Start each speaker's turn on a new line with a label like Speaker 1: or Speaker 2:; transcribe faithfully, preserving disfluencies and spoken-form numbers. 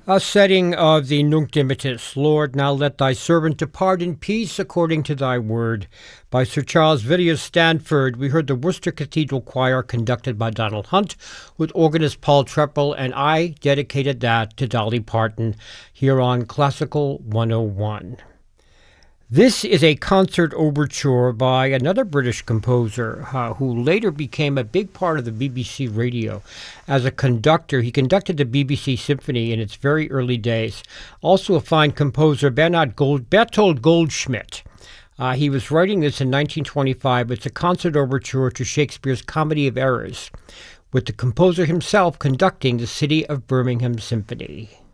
Speaker 1: A setting of the Nunc Dimittis, Lord, now let thy servant depart in peace according to thy word. By Sir Charles Villiers Stanford, we heard the Worcester Cathedral Choir conducted by Donald Hunt with organist Paul Treppel, and I dedicated that to Dolly Parton here on Classical one oh one. This is a concert overture by another British composer uh, who later became a big part of the B B C radio. As a conductor, he conducted the B B C Symphony in its very early days. Also a fine composer, Bernard Gold, Bertold Goldschmidt. Uh, he was writing this in nineteen twenty-five. It's a concert overture to Shakespeare's Comedy of Errors, with the composer himself conducting the City of Birmingham Symphony.